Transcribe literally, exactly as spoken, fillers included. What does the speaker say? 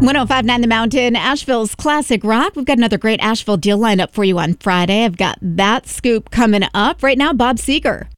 one oh five point nine The Mountain, Asheville's classic rock. We've got another great Asheville deal lined up for you on Friday. I've got that scoop coming up. Right now, Bob Seger